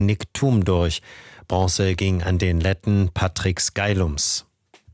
Nick Thum durch. Bronze ging an den Letten Patrick Skylums.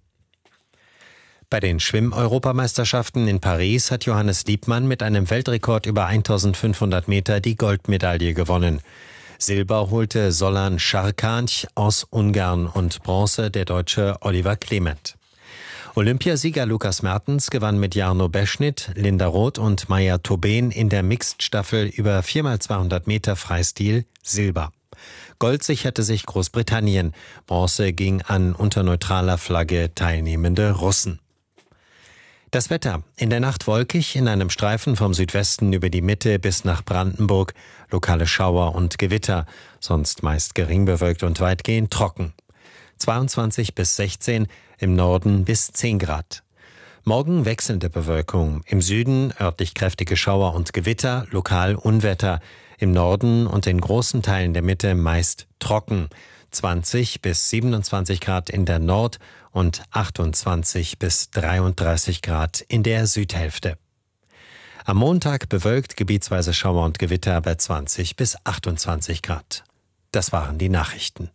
Bei den Schwimm-Europameisterschaften in Paris hat Johannes Liebmann mit einem Weltrekord über 1500 Meter die Goldmedaille gewonnen. Silber holte Solan Sarkanc aus Ungarn und Bronze der Deutsche Oliver Clement. Olympiasieger Lukas Mertens gewann mit Jarno Beschnit, Linda Roth und Maja Tobeen in der Mixed-Staffel über 4x200 Meter Freistil Silber. Gold sicherte sich Großbritannien. Bronze ging an unter neutraler Flagge teilnehmende Russen. Das Wetter. In der Nacht wolkig, in einem Streifen vom Südwesten über die Mitte bis nach Brandenburg. Lokale Schauer und Gewitter, sonst meist gering bewölkt und weitgehend trocken. 22 bis 16, im Norden bis 10 Grad. Morgen wechselnde Bewölkung. Im Süden örtlich kräftige Schauer und Gewitter, lokal Unwetter. Im Norden und in großen Teilen der Mitte meist trocken. 20 bis 27 Grad in der Nord- und 28 bis 33 Grad in der Südhälfte. Am Montag bewölkt, gebietsweise Schauer und Gewitter bei 20 bis 28 Grad. Das waren die Nachrichten.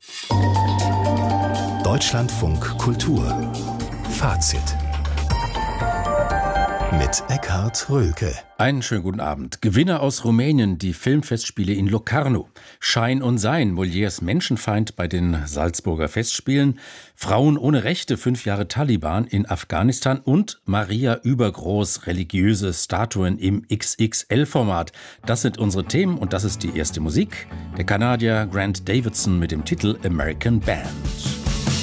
Deutschlandfunk Kultur. Fazit. Mit Eckhard Röhlke. Einen schönen guten Abend. Gewinner aus Rumänien, die Filmfestspiele in Locarno. Schein und Sein, Molières Menschenfeind bei den Salzburger Festspielen. Frauen ohne Rechte, 5 Jahre Taliban in Afghanistan. Und Maria übergroß, religiöse Statuen im XXL-Format. Das sind unsere Themen und das ist die erste Musik. Der Kanadier Grant Davidson mit dem Titel American Band.